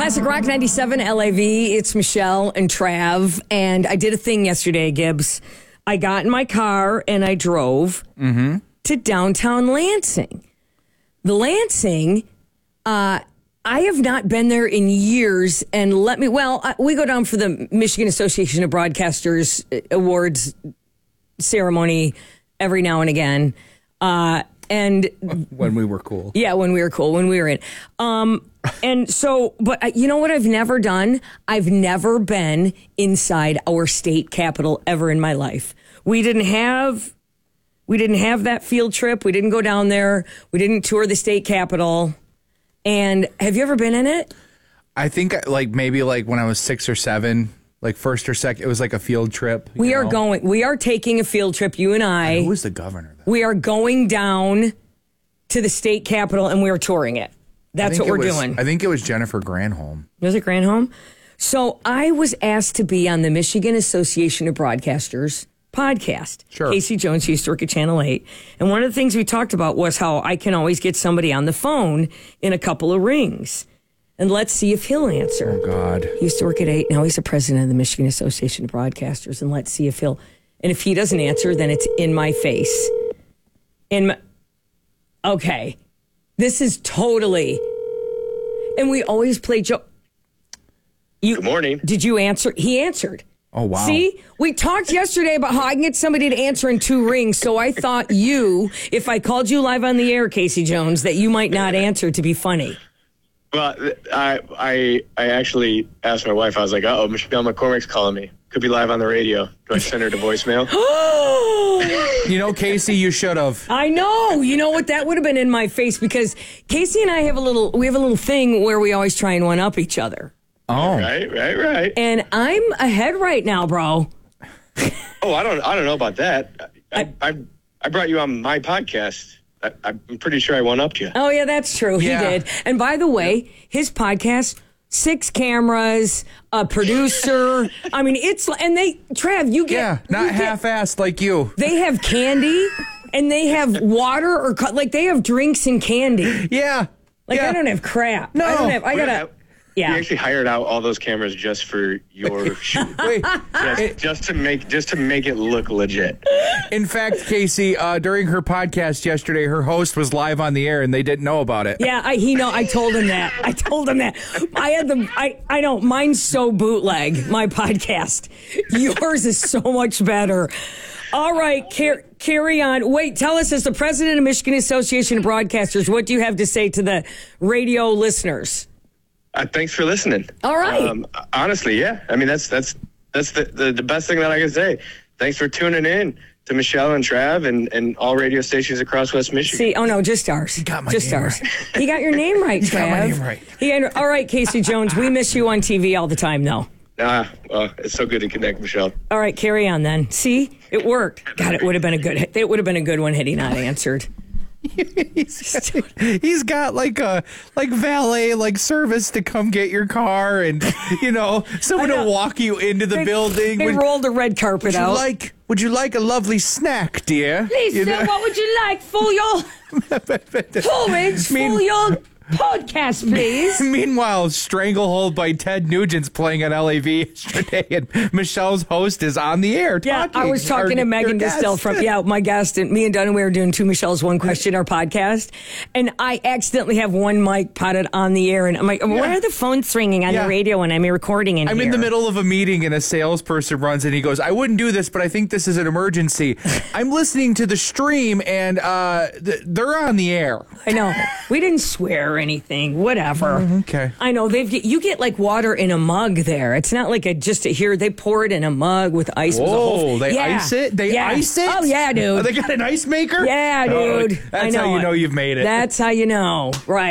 Classic Rock 97 LAV. It's Michelle and Trav. And I did a thing yesterday, Gibbs. I got in my car and I drove to downtown Lansing. The Lansing, I have not been there in years. And we go down for the Michigan Association of Broadcasters Awards ceremony every now and again. And when we were cool. Yeah, when we were cool, when we were in. And so, but you know what I've never done? I've never been inside our state capitol ever in my life. We didn't have that field trip. We didn't go down there. We didn't tour the state capitol. And have you ever been in it? I think maybe when I was 6 or 7, first or second, it was like a field trip. We are taking a field trip, you and I. Who was the governor then? We are going down to the state capitol and we are touring it. That's what we're doing. I think it was Jennifer Granholm. Was it Granholm? So I was asked to be on the Michigan Association of Broadcasters podcast. Sure. Casey Jones used to work at Channel 8. And one of the things we talked about was how I can always get somebody on the phone in a couple of rings. And let's see if he'll answer. Oh, God. He used to work at 8. Now he's the president of the Michigan Association of Broadcasters. And let's see if he'll... And if he doesn't answer, then it's in my face. Okay. This is totally... And we always play joke. Good morning. Did you answer? He answered. Oh, wow. See? We talked yesterday about how I can get somebody to answer in 2 rings. So I thought if I called you live on the air, Casey Jones, that you might not answer to be funny. Well, I actually asked my wife, I was like, Michelle McCormick's calling me. Could be live on the radio. Do I send her to voicemail? Casey, you should have. I know. You know what? That would have been in my face because Casey and I have a little thing where we always try and one-up each other. Oh. Right. And I'm ahead right now, bro. Oh, I don't know about that. I brought you on my podcast. I'm pretty sure I one-upped you. Oh, yeah, that's true. Yeah. He did. And by the way, his podcast... 6 cameras, a producer. I mean, Trav, you get... Yeah, not half-assed like you. They have candy, and they have water, they have drinks and candy. Yeah. I don't have crap. No. We actually hired out all those cameras just for your shoot. Wait. Just to make it look legit. In fact, Casey, during her podcast yesterday, her host was live on the air and they didn't know about it. Yeah, I told him that. I know, mine's so bootleg, my podcast. Yours is so much better. All right, carry on. Wait, tell us, as the president of Michigan Association of Broadcasters, what do you have to say to the radio listeners? Thanks for listening. All right. Honestly, yeah. I mean, that's the best thing that I can say. Thanks for tuning in to Michelle and Trav and all radio stations across West Michigan. See, just ours. He got my just name ours. right. He got your name right, Trav. He got my name right. All right, Casey Jones, we miss you on TV all the time, though. Well, it's so good to connect, Michelle. All right, carry on then. See, it worked. God, it would have been a good one had he not answered. He's got valet service to come get your car and someone to walk you into the building. They rolled a red carpet out. Would you like a lovely snack, dear? Please, sir, what would you like? Full your porridge, full your podcast, please. Meanwhile, Stranglehold by Ted Nugent's playing on LAV yesterday, and Michelle's host is on the air talking. Yeah, I was talking to Megan Distel my guest, and me and Donna, we were doing 2 Michelle's, 1 question, our podcast, and I accidentally have one mic potted on the air, and I'm like, why are the phones ringing on the radio when I'm recording in here? I'm in the middle of a meeting, and a salesperson runs in, he goes, I wouldn't do this, but I think this is an emergency. I'm listening to the stream, and they're on the air. I know. We didn't swear or anything, whatever. Okay. I know you get water in a mug there. It's not like here they pour it in a mug with ice. Whoa, they ice it? They ice it? Oh yeah, dude. Oh, they got an ice maker? Yeah, dude. That's how you know you've made it. That's how you know. Right.